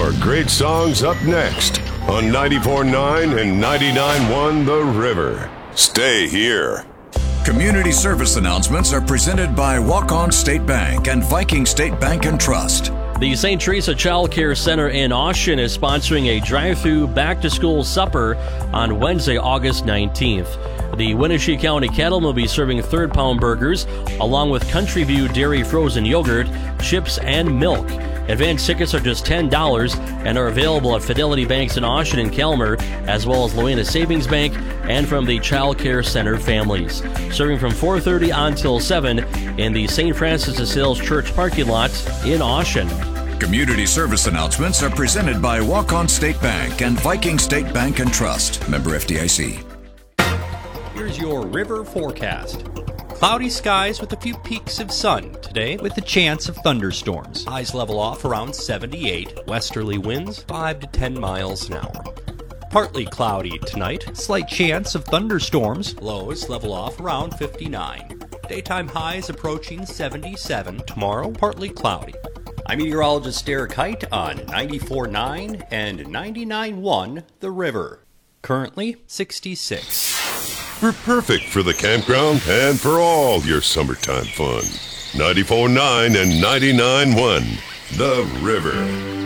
more great songs up next on 94.9 and 99.1 The River. Stay here. Community service announcements are presented by Walk-On State Bank and Viking State Bank and Trust. The St. Teresa Child Care Center in Austin is sponsoring a drive-through back-to-school supper on Wednesday, August 19th. The Wenatchee County Cattlemen will be serving third-pound burgers along with Country View Dairy frozen yogurt, chips, and milk. Advanced tickets are just $10 and are available at Fidelity Banks in Austin and Calmer, as well as Loena Savings Bank and from the Child Care Center families. Serving from 4:30 until 7 in the St. Francis de Sales Church parking lot in Austin. Community service announcements are presented by Walk-On State Bank and Viking State Bank and Trust. Member FDIC. Here's your river forecast. Cloudy skies with a few peaks of sun today with a chance of thunderstorms. Highs level off around 78. Westerly winds 5 to 10 miles an hour. Partly cloudy tonight. Slight chance of thunderstorms. Lows level off around 59. Daytime highs approaching 77. Tomorrow, partly cloudy. I'm meteorologist Derek Height on 94.9 and 99.1 The River. Currently 66. We're perfect for the campground and for all your summertime fun. 94.9 and 99.1 The River.